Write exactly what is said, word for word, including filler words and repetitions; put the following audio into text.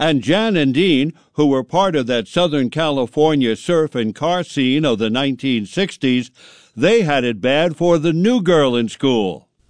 And Jan and Dean, who were part of that Southern California surf and car scene of the nineteen sixties, they had it bad for the new girl in school.